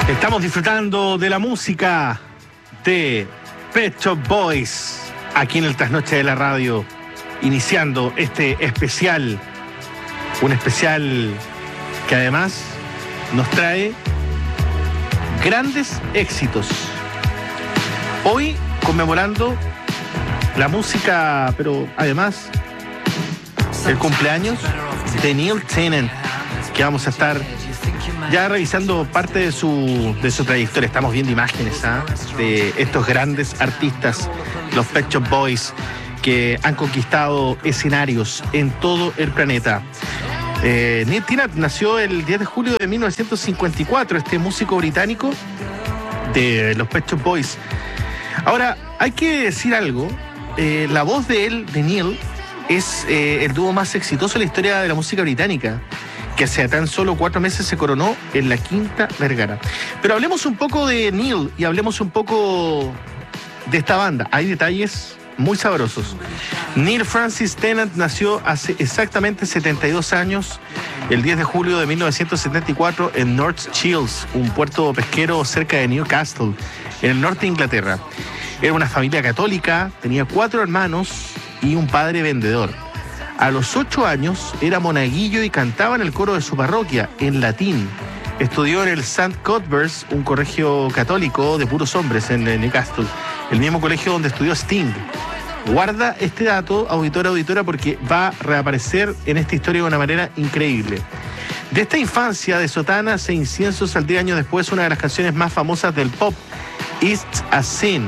Estamos disfrutando de la música de Pet Shop Boys aquí en el Trasnoche de la Radio, iniciando este especial, un especial que además nos trae grandes éxitos. Hoy conmemorando la música, pero además el cumpleaños de Neil Tennant, que vamos a estar ya revisando parte de su trayectoria. Estamos viendo imágenes de estos grandes artistas, los Pet Shop Boys, que han conquistado escenarios en todo el planeta. Neil Tennant nació el 10 de julio de 1954, este músico británico de los Pet Shop Boys. Ahora, hay que decir algo, la voz de él, de Neil, es el dúo más exitoso en la historia de la música británica, que hace tan solo 4 meses se coronó en la Quinta Vergara. Pero hablemos un poco de Neil y hablemos un poco de esta banda. Hay detalles muy sabrosos. Neil Francis Tennant nació hace exactamente 72 años, el 10 de julio de 1974, en North Shields, un puerto pesquero cerca de Newcastle, en el norte de Inglaterra. Era una familia católica, tenía 4 hermanos y un padre vendedor. A los 8 años era monaguillo y cantaba en el coro de su parroquia, en latín. Estudió en el St. Cuthbert's, un colegio católico de puros hombres en Newcastle, el mismo colegio donde estudió Sting. Guarda este dato, auditora, porque va a reaparecer en esta historia de una manera increíble. De esta infancia de sotanas e inciensos saldría años después una de las canciones más famosas del pop, It's a Sin.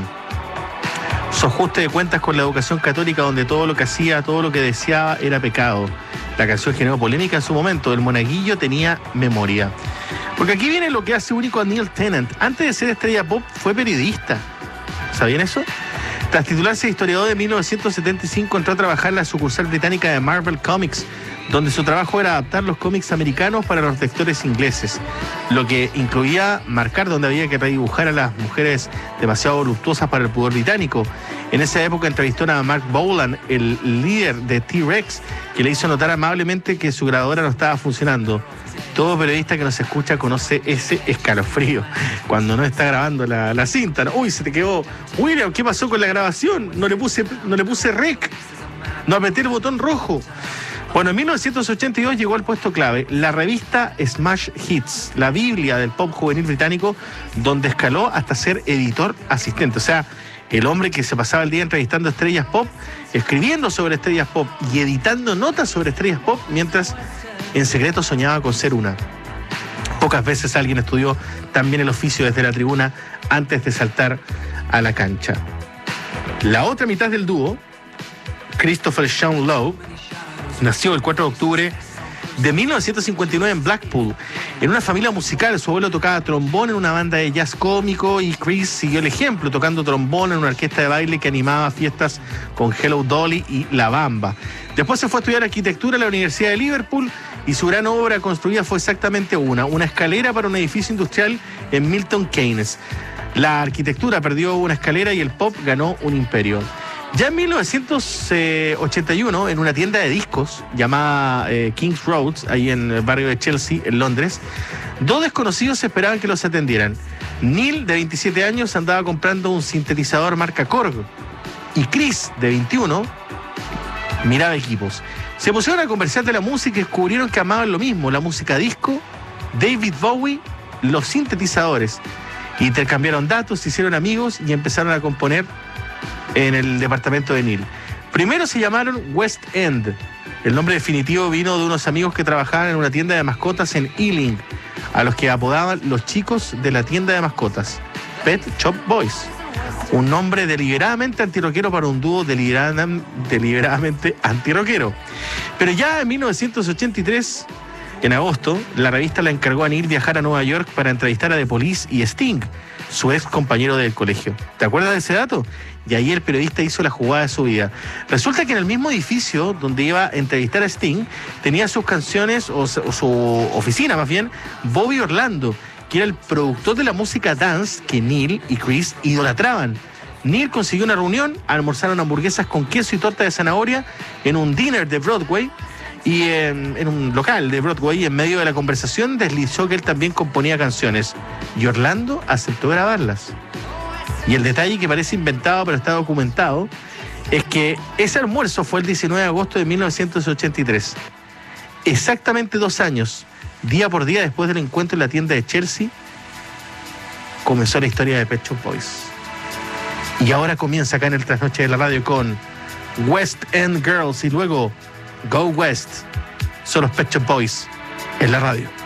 Su ajuste de cuentas con la educación católica, donde todo lo que hacía, todo lo que deseaba era pecado. La canción generó polémica en su momento. El monaguillo tenía memoria. Porque aquí viene lo que hace único a Neil Tennant. Antes de ser estrella pop, fue periodista. ¿Sabían eso? Tras titularse de historiador de 1975, entró a trabajar en la sucursal británica de Marvel Comics, donde su trabajo era adaptar los cómics americanos para los lectores ingleses, lo que incluía marcar donde había que redibujar a las mujeres demasiado voluptuosas para el pudor británico. En esa época entrevistó a Mark Bolan, el líder de T-Rex, que le hizo notar amablemente que su grabadora no estaba funcionando. Todo periodista que nos escucha conoce ese escalofrío cuando no está grabando la cinta. Uy, se te quedó. William, ¿qué pasó con la grabación? No le puse rec. No apreté el botón rojo. Bueno, en 1982 llegó al puesto clave la revista Smash Hits, la Biblia del pop juvenil británico, donde escaló hasta ser editor asistente. O sea, el hombre que se pasaba el día entrevistando estrellas pop, escribiendo sobre estrellas pop y editando notas sobre estrellas pop, mientras en secreto soñaba con ser una. Pocas veces alguien estudió tan bien el oficio desde la tribuna antes de saltar a la cancha. La otra mitad del dúo, Christopher Sean Lowe, nació el 4 de octubre de 1959 en Blackpool, en una familia musical. Su abuelo tocaba trombón en una banda de jazz cómico y Chris siguió el ejemplo, tocando trombón en una orquesta de baile que animaba fiestas con Hello Dolly y La Bamba. Después se fue a estudiar arquitectura en la Universidad de Liverpool y su gran obra construida fue exactamente una escalera para un edificio industrial en Milton Keynes. La arquitectura perdió una escalera y el pop ganó un imperio. Ya en 1981, en una tienda de discos llamada King's Road, ahí en el barrio de Chelsea, en Londres, 2 desconocidos esperaban que los atendieran. Neil, de 27 años, andaba comprando un sintetizador marca Korg, y Chris, de 21, miraba equipos. Se pusieron a conversar de la música y descubrieron que amaban lo mismo, la música disco, David Bowie, los sintetizadores. Intercambiaron datos, se hicieron amigos y empezaron a componer en el departamento de Neil. Primero se llamaron West End. El nombre definitivo vino de unos amigos que trabajaban en una tienda de mascotas en Ealing, a los que apodaban los chicos de la tienda de mascotas, Pet Shop Boys. Un nombre deliberadamente antirroquero para un dúo deliberadamente antirroquero. Pero ya en 1983, en agosto, la revista le encargó a Neil viajar a Nueva York para entrevistar a The Police y Sting, su ex compañero del colegio. ¿Te acuerdas de ese dato? Y ahí el periodista hizo la jugada de su vida. Resulta que en el mismo edificio donde iba a entrevistar a Sting, tenía sus canciones, o su oficina más bien, Bobby Orlando, que era el productor de la música dance que Neil y Chris idolatraban. Neil consiguió una reunión, almorzaron hamburguesas con queso y torta de zanahoria en un dinner de Broadway, Y en un local de Broadway, en medio de la conversación, deslizó que él también componía canciones. Y Orlando aceptó grabarlas. Y el detalle que parece inventado, pero está documentado, es que ese almuerzo fue el 19 de agosto de 1983. Exactamente 2 años, día por día después del encuentro en la tienda de Chelsea, comenzó la historia de Pet Shop Boys. Y ahora comienza acá en el Trasnoche de la Radio con West End Girls y luego Go West. Son los Pet Shop Boys en la radio.